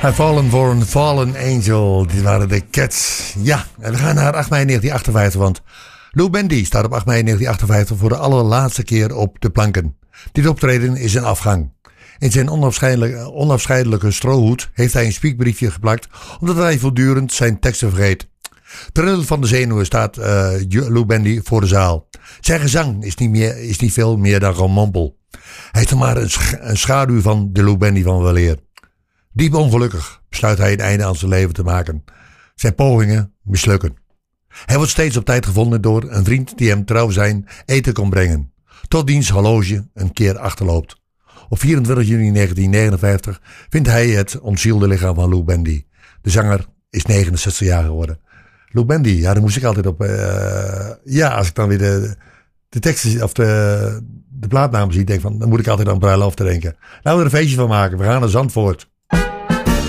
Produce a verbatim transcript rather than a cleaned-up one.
I've Fallen for a Fallen Angel. Dit waren de Cats. Ja, en we gaan naar acht mei negentien achtenvijftig, want Lou Bendy staat op acht mei negentien achtenvijftig voor de allerlaatste keer op de planken. Dit optreden is een afgang. In zijn onafscheidelijke, onafscheidelijke strohoed heeft hij een spiekbriefje geplakt, omdat hij voortdurend zijn teksten vergeet. Trillend van de zenuwen staat uh, Lou Bendy voor de zaal. Zijn gezang is niet, meer, is niet veel meer dan gemompel. Hij is nog maar een, sch- een schaduw van de Lou Bendy van weleer. Diep ongelukkig besluit hij een einde aan zijn leven te maken. Zijn pogingen mislukken. Hij wordt steeds op tijd gevonden door een vriend die hem trouw zijn eten kon brengen. Tot diens horloge een keer achterloopt. Op vierentwintig juni negentien negenenvijftig vindt hij het ontzielde lichaam van Lou Bendy. De zanger is negenenzestig jaar geworden. Lou Bendy, ja, daar moest ik altijd op... Uh, ja, als ik dan weer de, de teksten of de, de plaatnamen zie, denk van, dan moet ik altijd aan bruiloft denken. Laten we er een feestje van maken. We gaan naar Zandvoort.